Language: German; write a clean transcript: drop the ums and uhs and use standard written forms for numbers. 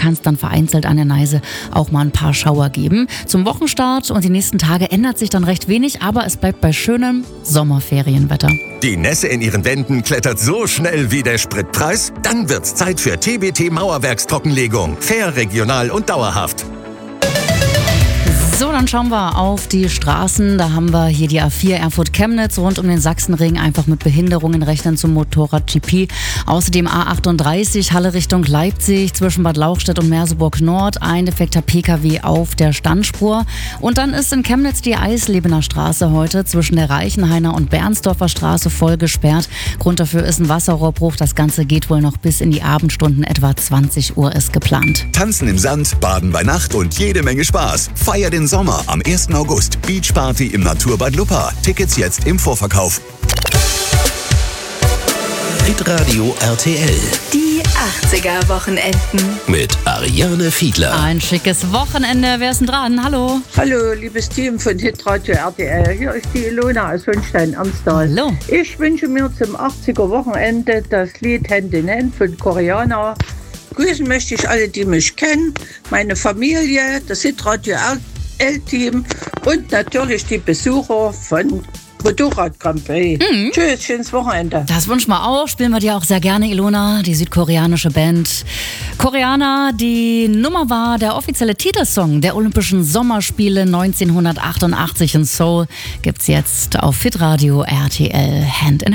kann es dann vereinzelt an der Neiße auch mal ein paar Schauer geben. Zum Wochenstart und die nächsten Tage ändert sich dann recht wenig, aber es bleibt bei schönem Sommerferienwetter. Die Nässe in ihren Wänden klettert so schnell wie der Spritpreis? Dann wird's Zeit für TBT Mauerwerkstrockenlegung. Fair, regional und dauerhaft. So, dann schauen wir auf die Straßen. Da haben wir hier die A4 Erfurt-Chemnitz rund um den Sachsenring, einfach mit Behinderungen rechnen zum Motorrad-GP. Außerdem A38 Halle Richtung Leipzig zwischen Bad Lauchstädt und Merseburg Nord. Ein defekter PKW auf der Standspur. Und dann ist in Chemnitz die Eislebener Straße heute zwischen der Reichenhainer und Bernsdorfer Straße voll gesperrt. Grund dafür ist ein Wasserrohrbruch. Das Ganze geht wohl noch bis in die Abendstunden. Etwa 20 Uhr ist geplant. Tanzen im Sand, baden bei Nacht und jede Menge Spaß. Feier den Sommer am 1. August. Beachparty im Naturbad Luppa. Tickets jetzt im Vorverkauf. Hitradio RTL. Die 80er-Wochenenden. Mit Ariane Fiedler. Ein schickes Wochenende. Wer ist denn dran? Hallo. Hallo, liebes Team von Hitradio RTL. Hier ist die Ilona aus Hohenstein-Ernsthal. Hallo. Ich wünsche mir zum 80er-Wochenende das Lied Hand in Hand von Koreaner. Grüßen möchte ich alle, die mich kennen, meine Familie, das Hitradio RTL-Team und natürlich die Besucher von Motorrad Grand Prix. Tschüss, schönes Wochenende. Das wünschen wir auch. Spielen wir dir auch sehr gerne, Ilona, die südkoreanische Band Koreaner. Die Nummer war der offizielle Titelsong der Olympischen Sommerspiele 1988 in Seoul. Gibt's jetzt auf Hitradio RTL Hand in Hand.